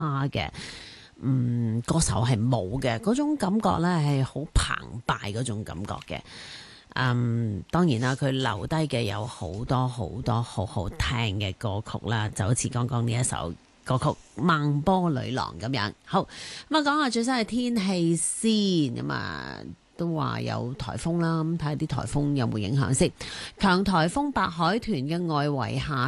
嘅歌手係冇嘅，嗰種感覺咧係好澎湃嗰種感覺嘅。當然啦，佢留低嘅有好多好多好好聽嘅歌曲啦，就好似剛剛呢一首歌曲《孟波女郎》咁樣。好，咁啊講下最新嘅天氣先，咁啊都話有颱風啦，咁睇下啲颱風有冇影響先。強颱風白海豚嘅外圍下